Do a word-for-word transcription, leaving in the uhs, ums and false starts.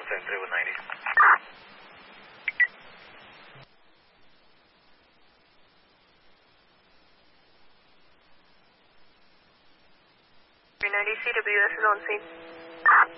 seven three one ninety. three ninety C W S is on scene.